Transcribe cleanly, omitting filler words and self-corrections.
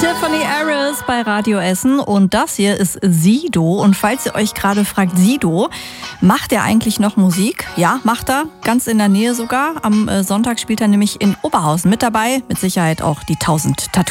Tiffany Harris bei Radio Essen und das hier ist Sido. Und falls ihr euch gerade fragt, Sido, macht er eigentlich noch Musik? Ja, macht er, ganz in der Nähe sogar. Am Sonntag spielt er nämlich in Oberhausen mit dabei, mit Sicherheit auch die 1000 Tattoos.